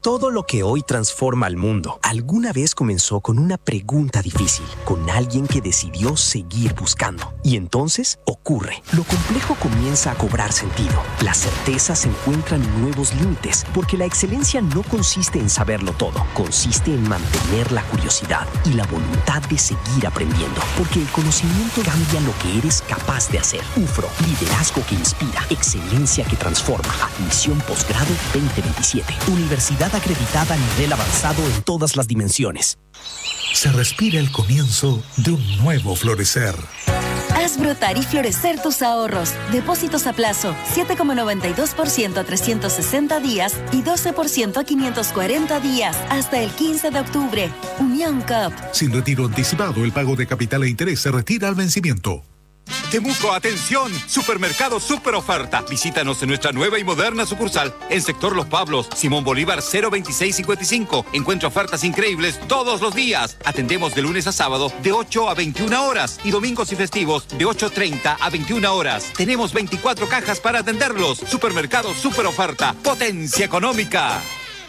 Todo lo que hoy transforma al mundo alguna vez comenzó con una pregunta difícil, con alguien que decidió seguir buscando. Y entonces ocurre. Lo complejo comienza a cobrar sentido. Las certezas encuentran nuevos límites, porque la excelencia no consiste en saberlo todo, consiste en mantener la curiosidad y la voluntad de seguir aprendiendo, porque el conocimiento cambia lo que eres capaz de hacer. UFRO, liderazgo que inspira, excelencia que transforma. Admisión posgrado 2027. Universidad acreditada a nivel avanzado en todas las dimensiones. Se respira el comienzo de un nuevo florecer. Haz brotar y florecer tus ahorros. Depósitos a plazo, 7,92% a 360 días y 12% a 540 días, hasta el 15 de octubre. Unión COP. Sin retiro anticipado, el pago de capital e interés se retira al vencimiento. Temuco, atención, Supermercado Super Oferta. Visítanos en nuestra nueva y moderna sucursal en Sector Los Pablos, Simón Bolívar 02655. Encuentra ofertas increíbles todos los días. Atendemos de lunes a sábado de 8 a 21 horas y domingos y festivos de 8:30 a 21 horas. Tenemos 24 cajas para atenderlos. Supermercado Super Oferta, potencia económica.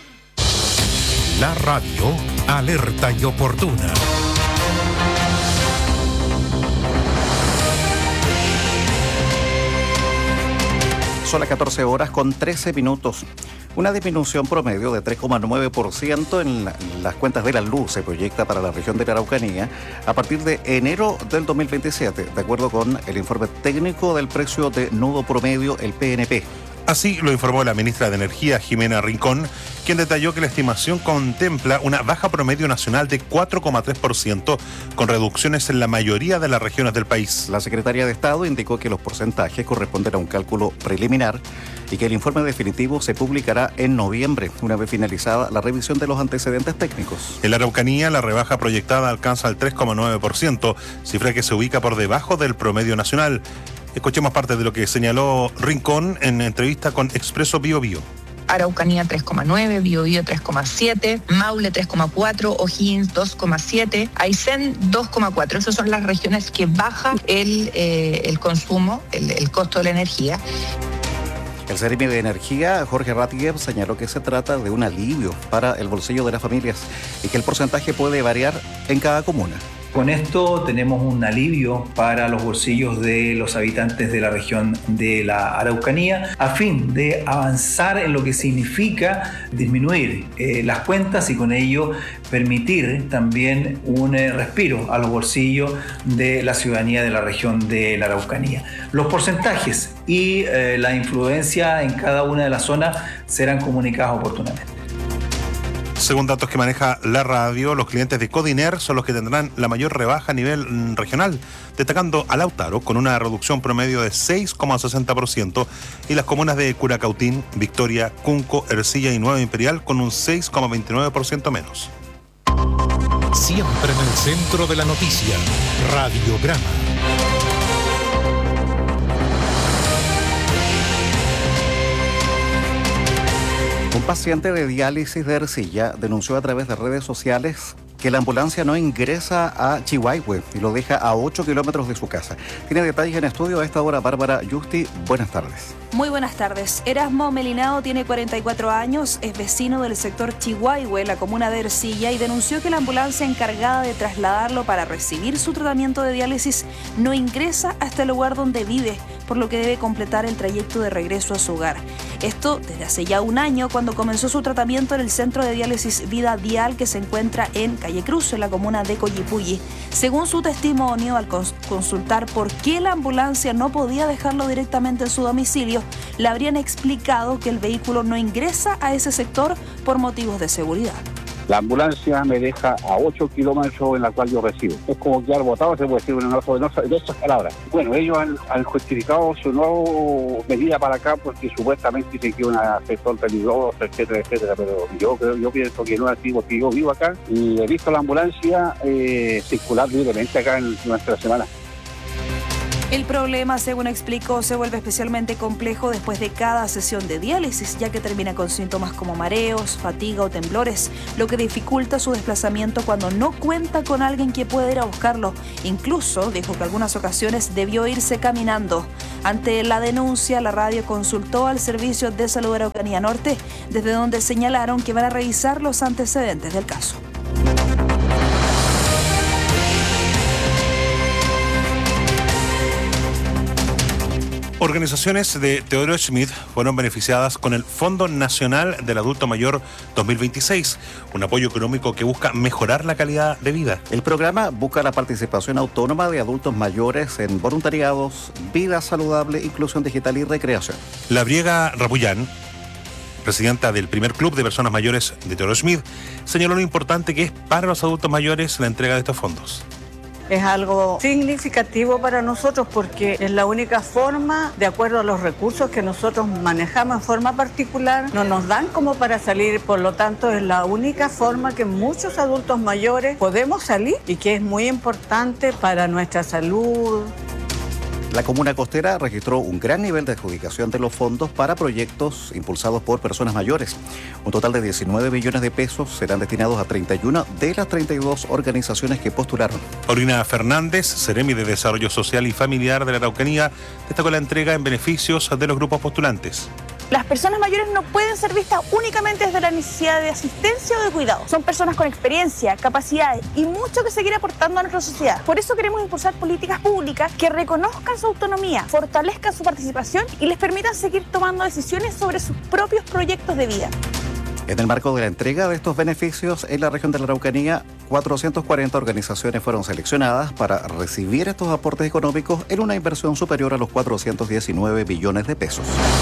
La radio alerta y oportuna. Son las 14 horas con 13 minutos. Una disminución promedio de 3,9% en las cuentas de la luz se proyecta para la región de la Araucanía a partir de enero del 2027, de acuerdo con el informe técnico del precio de nudo promedio, el PNP. Así lo informó la ministra de Energía, Jimena Rincón, quien detalló que la estimación contempla una baja promedio nacional de 4,3%, con reducciones en la mayoría de las regiones del país. La secretaria de Estado indicó que los porcentajes corresponden a un cálculo preliminar y que el informe definitivo se publicará en noviembre, una vez finalizada la revisión de los antecedentes técnicos. En la Araucanía, la rebaja proyectada alcanza el 3,9%, cifra que se ubica por debajo del promedio nacional. Escuchemos parte de lo que señaló Rincón en entrevista con Expreso Bio Bio. Araucanía 3,9, Biobío 3,7, Maule 3,4, O'Higgins 2,7, Aysén 2,4. Esas son las regiones que baja el consumo, el costo de la energía. El Seremi de Energía, Jorge Rattiger, señaló que se trata de un alivio para el bolsillo de las familias y que el porcentaje puede variar en cada comuna. Con esto tenemos un alivio para los bolsillos de los habitantes de la región de la Araucanía, a fin de avanzar en lo que significa disminuir las cuentas y con ello permitir también un respiro a los bolsillos de la ciudadanía de la región de la Araucanía. Los porcentajes y la influencia en cada una de las zonas serán comunicados oportunamente. Según datos que maneja la radio, los clientes de Codiner son los que tendrán la mayor rebaja a nivel regional, destacando a Lautaro con una reducción promedio de 6,60% y las comunas de Curacautín, Victoria, Cunco, Ercilla y Nueva Imperial con un 6,29% menos. Siempre en el centro de la noticia, Radiograma. Un paciente de diálisis de Ercilla denunció a través de redes sociales que la ambulancia no ingresa a Chihuahua y lo deja a 8 kilómetros de su casa. Tiene detalles en estudio a esta hora Bárbara Yusti. Buenas tardes. Muy buenas tardes. Erasmo Melinao tiene 44 años, es vecino del sector Chihuahua, la comuna de Ercilla, y denunció que la ambulancia encargada de trasladarlo para recibir su tratamiento de diálisis no ingresa hasta el lugar donde vive, por lo que debe completar el trayecto de regreso a su hogar. Esto desde hace ya un año, cuando comenzó su tratamiento en el centro de diálisis Vida Dial, que se encuentra en Calle Cruz, en la comuna de Collipulli. Según su testimonio, al consultar por qué la ambulancia no podía dejarlo directamente en su domicilio, le habrían explicado que el vehículo no ingresa a ese sector por motivos de seguridad. La ambulancia me deja a 8 kilómetros en la cual yo resido. Es como quedar botado, se puede decir en otras palabras. Bueno, ellos han justificado su nueva medida para acá porque supuestamente dicen que es un sector peligroso, etcétera, etcétera. Pero yo pienso que no es así porque yo vivo acá y he visto la ambulancia circular libremente acá en nuestra semana. El problema, según explicó, se vuelve especialmente complejo después de cada sesión de diálisis, ya que termina con síntomas como mareos, fatiga o temblores, lo que dificulta su desplazamiento cuando no cuenta con alguien que pueda ir a buscarlo. Incluso dijo que algunas ocasiones debió irse caminando. Ante la denuncia, la radio consultó al Servicio de Salud de Araucanía Norte, desde donde señalaron que van a revisar los antecedentes del caso. Organizaciones de Teodoro Schmidt fueron beneficiadas con el Fondo Nacional del Adulto Mayor 2026, un apoyo económico que busca mejorar la calidad de vida. El programa busca la participación autónoma de adultos mayores en voluntariados, vida saludable, inclusión digital y recreación. La Briega Rabullán, presidenta del primer club de personas mayores de Teodoro Schmidt, señaló lo importante que es para los adultos mayores la entrega de estos fondos. Es algo significativo para nosotros porque es la única forma, de acuerdo a los recursos que nosotros manejamos en forma particular, no nos dan como para salir, por lo tanto es la única forma que muchos adultos mayores podemos salir y que es muy importante para nuestra salud. La comuna costera registró un gran nivel de adjudicación de los fondos para proyectos impulsados por personas mayores. Un total de 19 millones de pesos serán destinados a 31 de las 32 organizaciones que postularon. Paulina Fernández, Seremi de Desarrollo Social y Familiar de la Araucanía, destacó la entrega en beneficios de los grupos postulantes. Las personas mayores no pueden ser vistas únicamente desde la necesidad de asistencia o de cuidado. Son personas con experiencia, capacidades y mucho que seguir aportando a nuestra sociedad. Por eso queremos impulsar políticas públicas que reconozcan su autonomía, fortalezcan su participación y les permitan seguir tomando decisiones sobre sus propios proyectos de vida. En el marco de la entrega de estos beneficios en la región de la Araucanía, 440 organizaciones fueron seleccionadas para recibir estos aportes económicos en una inversión superior a los 419 billones de pesos.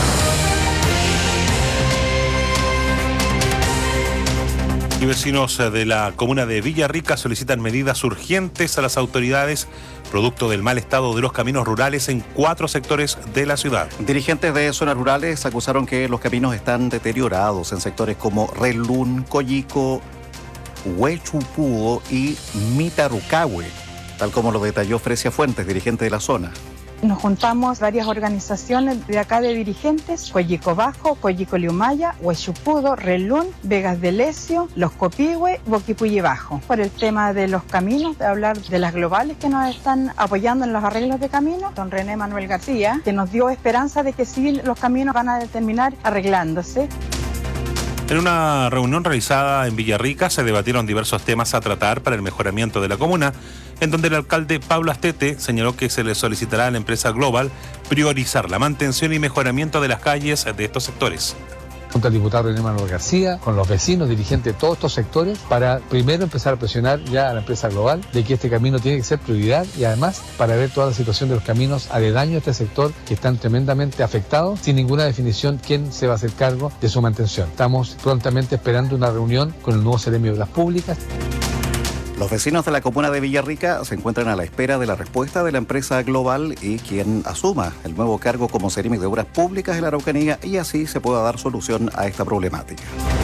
Y vecinos de la comuna de Villarrica solicitan medidas urgentes a las autoridades producto del mal estado de los caminos rurales en 4 sectores de la ciudad. Dirigentes de zonas rurales acusaron que los caminos están deteriorados en sectores como Relún, Coyico, Huechupudo y Mitarucahue, tal como lo detalló Fresia Fuentes, dirigente de la zona. Nos juntamos varias organizaciones de acá de dirigentes, Coyico Bajo, Coyico Liumaya, Huechupudo, Relún, Vegas de Lesio, Los Copihue, Boquipuye Bajo. Por el tema de los caminos, de hablar de las globales que nos están apoyando en los arreglos de caminos, don René Manuel García, que nos dio esperanza de que sí los caminos van a terminar arreglándose. En una reunión realizada en Villarrica se debatieron diversos temas a tratar para el mejoramiento de la comuna, en donde el alcalde Pablo Astete señaló que se le solicitará a la empresa Global priorizar la mantención y mejoramiento de las calles de estos sectores. Junto al diputado René Manuel García, con los vecinos, dirigentes de todos estos sectores, para primero empezar a presionar ya a la empresa Global de que este camino tiene que ser prioridad y además para ver toda la situación de los caminos aledaños a este sector que están tremendamente afectados, sin ninguna definición quién se va a hacer cargo de su mantención. Estamos prontamente esperando una reunión con el nuevo Seremi de Obras Públicas. Los vecinos de la comuna de Villarrica se encuentran a la espera de la respuesta de la empresa Global y quien asuma el nuevo cargo como Seremi de Obras Públicas de la Araucanía y así se pueda dar solución a esta problemática.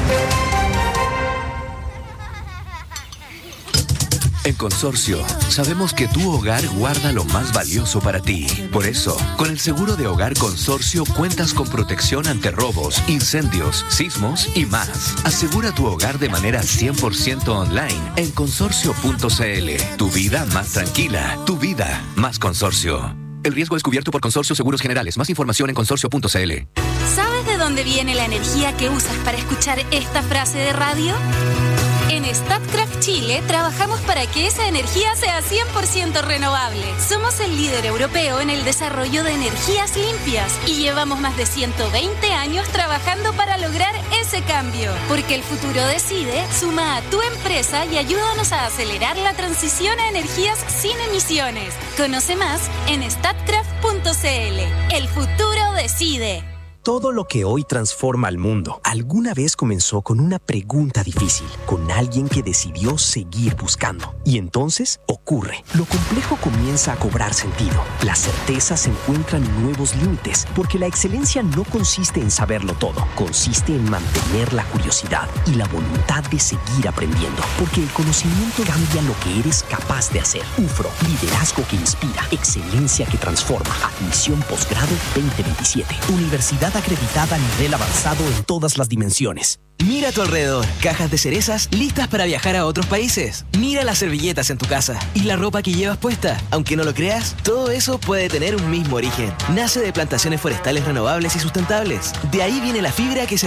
En Consorcio, sabemos que tu hogar guarda lo más valioso para ti. Por eso, con el seguro de hogar Consorcio cuentas con protección ante robos, incendios, sismos y más. Asegura tu hogar de manera 100% online en consorcio.cl. Tu vida más tranquila, tu vida más Consorcio. El riesgo es cubierto por Consorcio Seguros Generales. Más información en consorcio.cl. ¿Sabes de dónde viene la energía que usas para escuchar esta frase de radio? En Statkraft Chile trabajamos para que esa energía sea 100% renovable. Somos el líder europeo en el desarrollo de energías limpias y llevamos más de 120 años trabajando para lograr ese cambio. Porque el futuro decide, suma a tu empresa y ayúdanos a acelerar la transición a energías sin emisiones. Conoce más en statkraft.cl. El futuro decide. Todo lo que hoy transforma al mundo, alguna vez comenzó con una pregunta difícil, con alguien que decidió seguir buscando. Y entonces ocurre. Lo complejo comienza a cobrar sentido. Las certezas encuentran nuevos límites, porque la excelencia no consiste en saberlo todo, consiste en mantener la curiosidad y la voluntad de seguir aprendiendo, porque el conocimiento cambia lo que eres capaz de hacer. UFRO, liderazgo que inspira, excelencia que transforma. Admisión posgrado 2027. Universidad acreditada a nivel avanzado en todas las dimensiones. Mira a tu alrededor, cajas de cerezas listas para viajar a otros países. Mira las servilletas en tu casa y la ropa que llevas puesta. Aunque no lo creas, todo eso puede tener un mismo origen. Nace de plantaciones forestales renovables y sustentables. De ahí viene la fibra que se